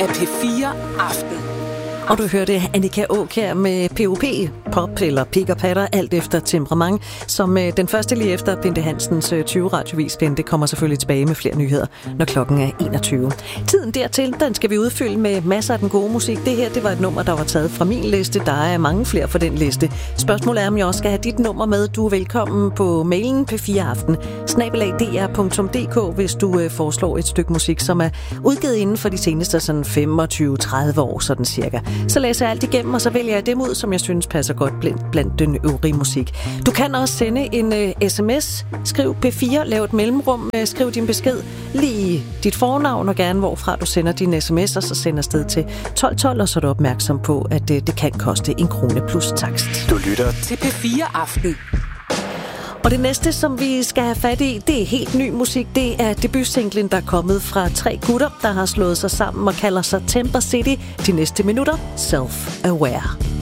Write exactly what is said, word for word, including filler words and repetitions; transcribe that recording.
af P fire Aften. Og du hørte Annika Aakjær med P O P, pop eller pik og patter, alt efter temperament, som den første lige efter Bente Hansens tyve radiovis. Bente kommer selvfølgelig tilbage med flere nyheder, når klokken er enogtyve. Tiden dertil, den skal vi udfylde med masser af den gode musik. Det her, det var et nummer, der var taget fra min liste. Der er mange flere for den liste. Spørgsmålet er, om jeg også skal have dit nummer med. Du er velkommen på mailen p fire aften snabel-a d r punktum d k, hvis du øh, foreslår et stykke musik, som er udgivet inden for de seneste sådan femogtyve til tredive år, sådan cirka. Så læser jeg alt igennem, og så vælger jeg dem ud, som jeg synes passer godt blandt, blandt den øvrige musik. Du kan også sende en uh, sms. Skriv P fire, lav et mellemrum, uh, skriv din besked, lige dit fornavn og gerne hvorfra du sender din sms, og så sender afsted til tolv tolv, og så er du opmærksom på, at uh, det kan koste en krone plus takst. Du lytter til P fire Aften. Og det næste, som vi skal have fat i, det er helt ny musik. Det er debutsinglen, der er kommet fra tre gutter, der har slået sig sammen og kalder sig Temper City. De næste minutter, Self-Aware.